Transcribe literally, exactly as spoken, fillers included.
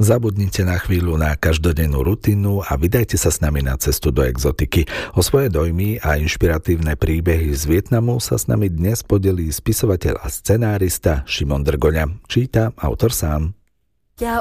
Zabudnite na chvíľu na každodennú rutinu a vydajte sa s nami na cestu do exotiky. O svoje dojmy a inšpiratívne príbehy z Vietnamu sa s nami dnes podelí spisovateľ a scenárista Šimon Drgoňa. Číta autor sám.